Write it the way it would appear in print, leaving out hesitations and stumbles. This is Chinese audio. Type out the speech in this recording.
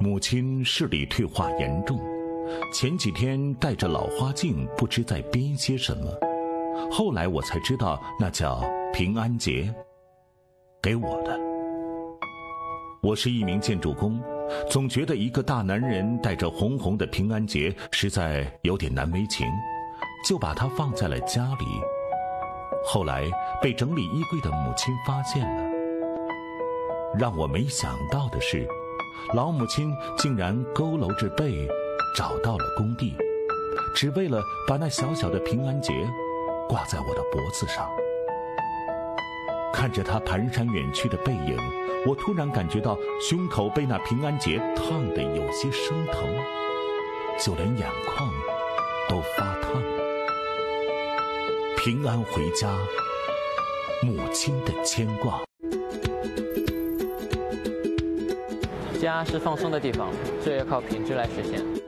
母亲视力退化严重，前几天戴着老花镜，不知在编些什么。后来我才知道，那叫平安结，给我的。我是一名建筑工，总觉得一个大男人带着红红的平安结实在有点难为情，就把它放在了家里。后来被整理衣柜的母亲发现了。让我没想到的是，老母亲竟然佝偻着背找到了工地，只为了把那小小的平安结挂在我的脖子上。看着她蹒跚远去的背影，我突然感觉到胸口被那平安结烫得有些生疼，就连眼眶都发烫。平安回家，母亲的牵挂。 家是放松的地方，这也靠品质来实现。